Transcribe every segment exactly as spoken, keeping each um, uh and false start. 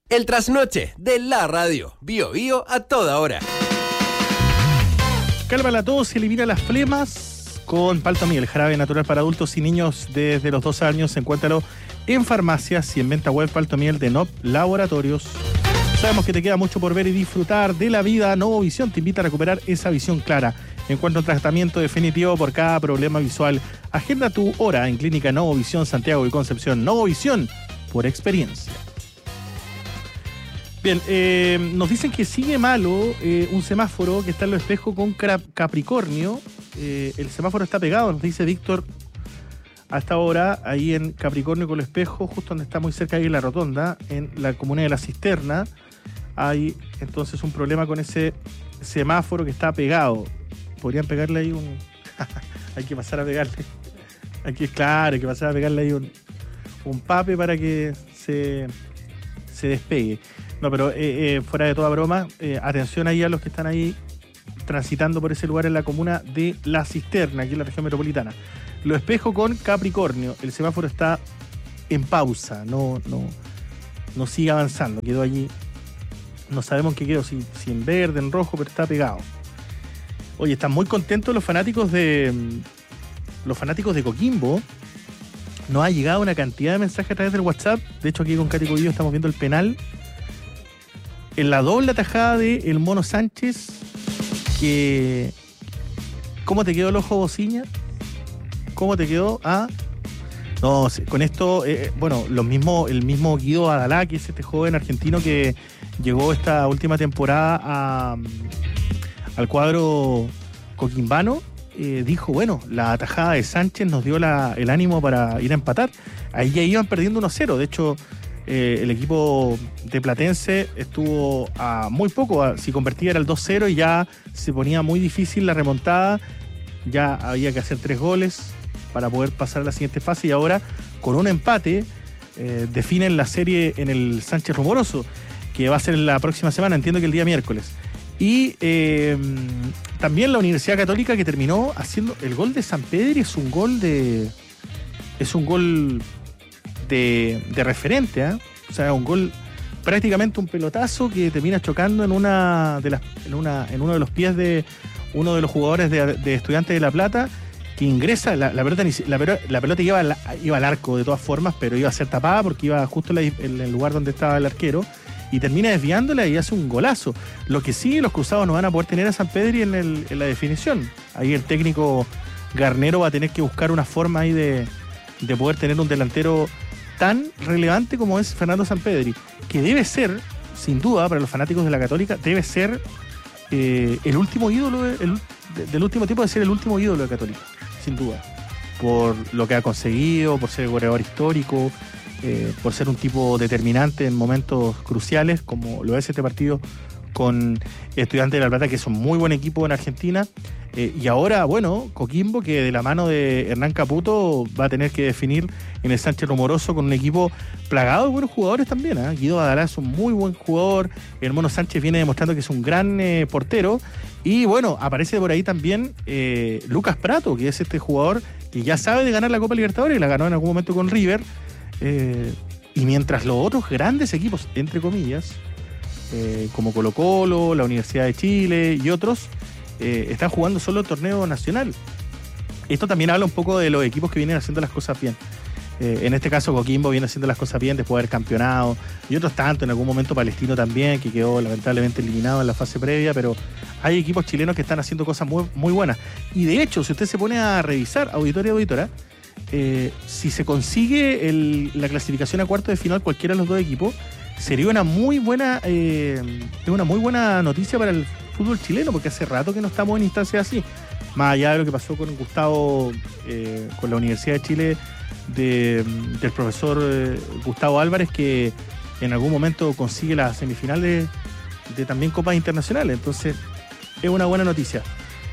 El trasnoche de la radio. Bio Bio a toda hora. Calma la tos, elimina las flemas con Paltomiel, jarabe natural para adultos y niños desde los dos años. Encuéntralo en farmacias y en venta web. Paltomiel de N O P Laboratorios. Sabemos que te queda mucho por ver y disfrutar de la vida. Novovisión te invita a recuperar esa visión clara. Encuentra un tratamiento definitivo por cada problema visual. Agenda tu hora en Clínica Novovisión Santiago y Concepción. Novovisión por experiencia. Bien, eh, nos dicen que sigue malo eh, un semáforo que está en los espejos con Capricornio. Eh, el semáforo está pegado, nos dice Víctor, hasta ahora, ahí en Capricornio con el espejo, justo donde está muy cerca ahí la rotonda, en la comuna de La Cisterna. Hay entonces un problema con ese semáforo que está pegado. Podrían pegarle ahí un... hay que pasar a pegarle. Aquí es claro, hay que pasar a pegarle ahí un, un pape para que se, se despegue. No, pero eh, eh, fuera de toda broma, eh, atención ahí a los que están ahí transitando por ese lugar en la comuna de La Cisterna, aquí en la región metropolitana. Lo espejo con Capricornio. El semáforo está en pausa, no, no, no sigue avanzando. Quedó allí, no sabemos qué quedó, si, si en verde, en rojo, pero está pegado. Oye, están muy contentos los fanáticos de los fanáticos de Coquimbo. Nos ha llegado una cantidad de mensajes a través del WhatsApp. De hecho, aquí con Katy Codillo estamos viendo el penal. En la doble atajada de el Mono Sánchez, que... ¿Cómo te quedó el ojo, Bociña? ¿Cómo te quedó? Ah, no, con esto, eh, bueno, lo mismo, el mismo Guido Adalá, que es este joven argentino que llegó esta última temporada a, al cuadro coquimbano, eh, dijo, bueno, la atajada de Sánchez nos dio la, el ánimo para ir a empatar. Ahí ya iban perdiendo uno cero, de hecho... Eh, el equipo de Platense estuvo a muy poco, a, si convertía era el dos cero y ya se ponía muy difícil la remontada, ya había que hacer tres goles para poder pasar a la siguiente fase y ahora con un empate eh, definen la serie en el Sánchez Rumoroso, que va a ser la próxima semana, entiendo que el día miércoles. Y eh, también la Universidad Católica, que terminó haciendo el gol de San Pedro, es un gol de... es un gol... De, de referente, ¿eh? O sea, un gol, prácticamente un pelotazo que termina chocando en una de las, en una, en uno de los pies de uno de los jugadores de, de Estudiantes de La Plata, que ingresa, la, la pelota la, la pelota iba al, iba al arco de todas formas, pero iba a ser tapada porque iba justo en, la, en el lugar donde estaba el arquero, y termina desviándola y hace un golazo. Lo que sí, los cruzados no van a poder tener a San Pedri en, el, en la definición. Ahí el técnico Garnero va a tener que buscar una forma ahí de, de poder tener un delantero tan relevante como es Fernando Sampedri, que debe ser, sin duda, para los fanáticos de la Católica, debe ser eh, el último ídolo, de, el, de, del último tiempo, de ser el último ídolo de Católica, sin duda, por lo que ha conseguido, por ser el goleador histórico, eh, por ser un tipo determinante en momentos cruciales, como lo es este partido con Estudiantes de La Plata, que es un muy buen equipo en Argentina. Eh, y ahora, bueno, Coquimbo, que de la mano de Hernán Caputo va a tener que definir en el Sánchez Rumoroso con un equipo plagado de buenos jugadores también. ¿eh? Guido Adalá es un muy buen jugador, el Mono Sánchez viene demostrando que es un gran eh, portero, y bueno, aparece por ahí también eh, Lucas Prato, que es este jugador que ya sabe de ganar la Copa Libertadores, y la ganó en algún momento con River, eh, y mientras los otros grandes equipos, entre comillas, eh, como Colo Colo, la Universidad de Chile y otros, Eh, están jugando solo el torneo nacional. Esto también habla un poco de los equipos que vienen haciendo las cosas bien. Eh, en este caso Coquimbo viene haciendo las cosas bien después de haber campeonado, y otros tanto, en algún momento Palestino también, que quedó lamentablemente eliminado en la fase previa, pero hay equipos chilenos que están haciendo cosas muy, muy buenas. Y de hecho, si usted se pone a revisar, auditorio y auditora, eh, si se consigue el, la clasificación a cuartos de final cualquiera de los dos equipos, sería una muy buena eh, una muy buena noticia para el fútbol chileno, porque hace rato que no estamos en instancias así, más allá de lo que pasó con Gustavo, eh, con la Universidad de Chile, de, del profesor eh, Gustavo Álvarez, que en algún momento consigue la semifinal de, de también copas internacionales. Entonces es una buena noticia.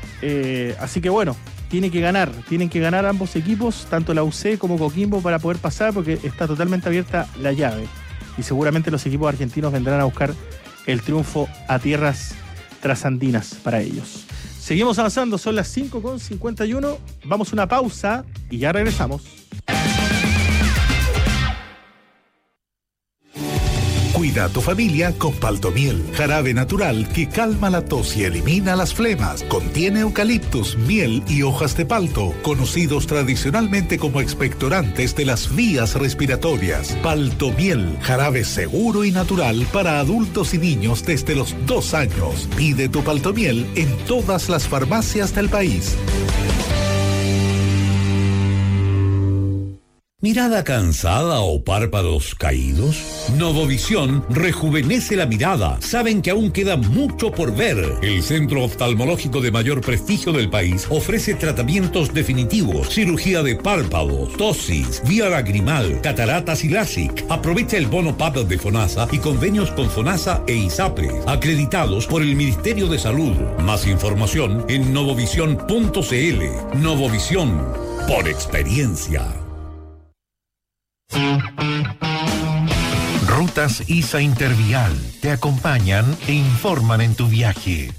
Eh, así que bueno, tiene que ganar, tienen que ganar ambos equipos, tanto la U C como Coquimbo, para poder pasar, porque está totalmente abierta la llave, y seguramente los equipos argentinos vendrán a buscar el triunfo a tierras trasandinas para ellos. Seguimos avanzando, son las cinco con cincuenta y uno, vamos a una pausa y ya regresamos. Cuida a tu familia con Paltomiel, jarabe natural que calma la tos y elimina las flemas. Contiene eucaliptus, miel y hojas de palto, conocidos tradicionalmente como expectorantes de las vías respiratorias. Paltomiel, jarabe seguro y natural para adultos y niños desde los dos años. Pide tu Paltomiel en todas las farmacias del país. ¿Mirada cansada o párpados caídos? Novovisión rejuvenece la mirada. Saben que aún queda mucho por ver. El centro oftalmológico de mayor prestigio del país ofrece tratamientos definitivos, cirugía de párpados, tosis, vía lagrimal, cataratas y LASIK. Aprovecha el bono P A P de FONASA y convenios con FONASA e ISAPRE, acreditados por el Ministerio de Salud. Más información en novovisión punto c l. Novovisión, por experiencia. Rutas I S A Intervial te acompañan e informan en tu viaje.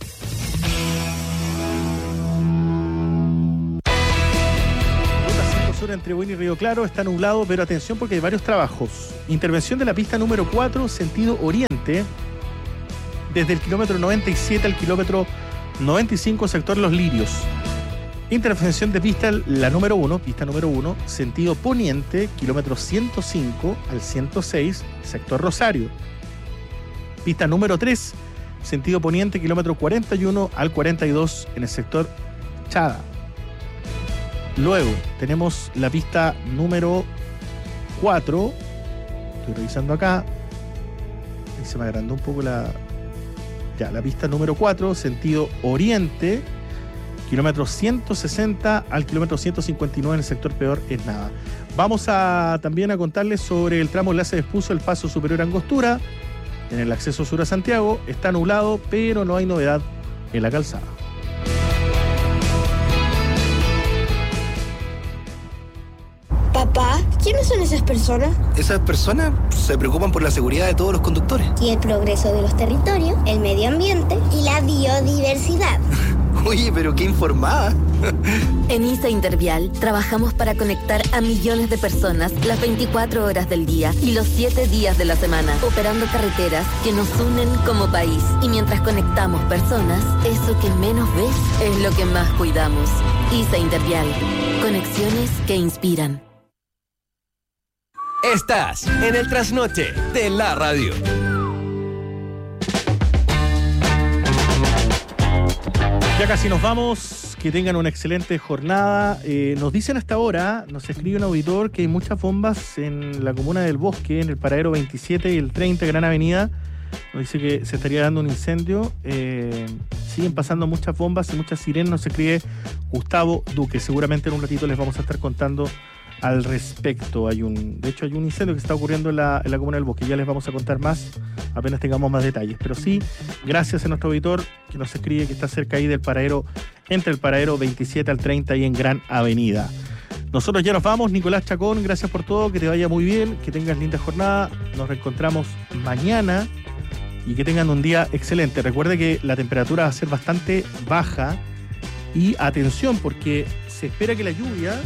Ruta cinco Sur entre Buin y Río Claro está nublado, pero atención porque hay varios trabajos. Intervención de la pista número cuatro, sentido oriente, desde el kilómetro noventa y siete al kilómetro noventa y cinco, sector Los Lirios. Intervención de pista, la número uno, pista número uno, sentido poniente, kilómetro ciento cinco al ciento seis, sector Rosario. Pista número tres, sentido poniente, kilómetro cuarenta y uno al cuarenta y dos, en el sector Chada. Luego tenemos la pista número cuatro, estoy revisando acá, ahí se me agrandó un poco la... Ya, la pista número cuatro, sentido oriente, kilómetro ciento sesenta al kilómetro ciento cincuenta y nueve, en el sector Peor es Nada. Vamos a también a contarles sobre el tramo enlace de Espuzo, el paso superior Angostura, en el acceso sur a Santiago. Está nublado, pero no hay novedad en la calzada. Papá, ¿quiénes son esas personas? Esas personas se preocupan por la seguridad de todos los conductores. Y el progreso de los territorios, el medio ambiente y la biodiversidad. Oye, pero qué informada. En I S A Intervial trabajamos para conectar a millones de personas las veinticuatro horas del día y los siete días de la semana, operando carreteras que nos unen como país. Y mientras conectamos personas, eso que menos ves es lo que más cuidamos. I S A Intervial. Conexiones que inspiran. Estás en el trasnoche de la radio. Ya casi nos vamos, que tengan una excelente jornada. Eh, nos dicen hasta ahora, nos escribe un auditor que hay muchas bombas en la comuna del Bosque, en el paradero veintisiete y el treinta, Gran Avenida. Nos dice que se estaría dando un incendio. Eh, siguen pasando muchas bombas y muchas sirenas. Nos escribe Gustavo Duque. Seguramente en un ratito les vamos a estar contando al respecto. Hay un, de hecho hay un incendio que está ocurriendo en la, en la comuna del Bosque. Ya les vamos a contar más apenas tengamos más detalles. Pero sí, gracias a nuestro auditor que nos escribe que está cerca ahí del paradero, entre el paradero veintisiete al treinta y en Gran Avenida. Nosotros ya nos vamos. Nicolás Chacón, gracias por todo, que te vaya muy bien, que tengas linda jornada. Nos reencontramos mañana y que tengan un día excelente. Recuerde que la temperatura va a ser bastante baja y atención porque se espera que la lluvia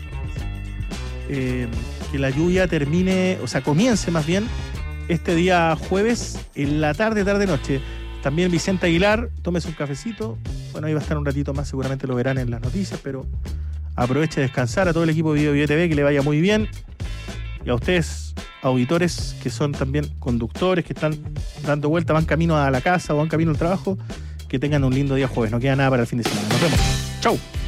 Eh, que la lluvia termine, o sea, comience más bien este día jueves en la tarde, tarde-noche. También Vicente Aguilar, tómese un cafecito. Bueno, ahí va a estar un ratito más, seguramente lo verán en las noticias, pero aproveche de descansar. A todo el equipo de Video Video T V, que le vaya muy bien. Y a ustedes, auditores, que son también conductores, que están dando vuelta, van camino a la casa o van camino al trabajo, que tengan un lindo día jueves. No queda nada para el fin de semana. Nos vemos. Chau.